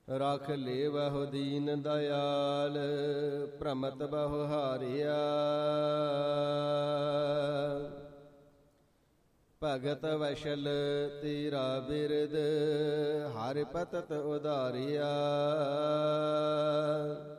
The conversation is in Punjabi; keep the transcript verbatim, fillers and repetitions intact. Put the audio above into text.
ਰਖ ਲੇ ਬਹੁ ਦੀਨ ਦਇਆਲ, ਭ੍ਰਮਤ ਬਹੁ ਹਾਰਿਆ। ਭਗਤ ਵਸ਼ਲ ਤੇਰਾ ਬਿਰਦ, ਹਰਿ ਪਤਤ ਉਧਾਰਿਆ।